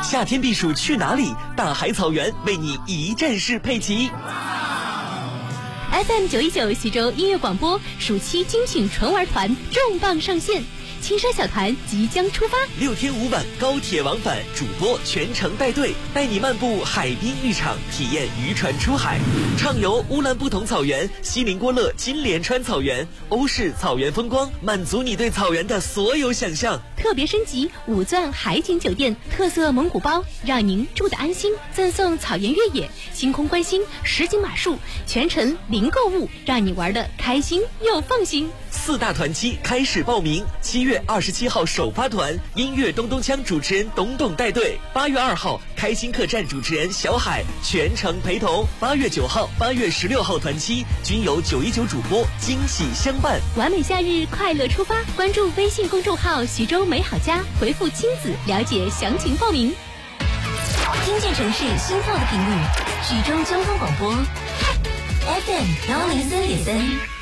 夏天避暑去哪里？大海草原为你一站式配齐。 FM 919徐州音乐广播暑期精品纯玩团重磅上线，青山小团即将出发 ，6天5晚高铁往返，主播全程带队，带你漫步海滨浴场，体验渔船出海，畅游乌兰布统草原、锡林郭勒金莲川草原、欧式草原风光，满足你对草原的所有想象。 特别升级5钻海景酒店，特色蒙古包，让您住得安心。赠送草原越野、星空观星、实景马术，全程零购物，让你玩得开心又放心。 4大团期开始报名，7月27号首发团，音乐咚咚锵主持人董董带队；8月2号开心客栈主持人小海全程陪同；8月9号、8月16号团期均由919主播惊喜相伴。 完美夏日，快乐出发！关注微信公众号徐州美好家，回复亲子了解详情报名。听见城市心跳的频率，徐州交通广播 FM 103.3。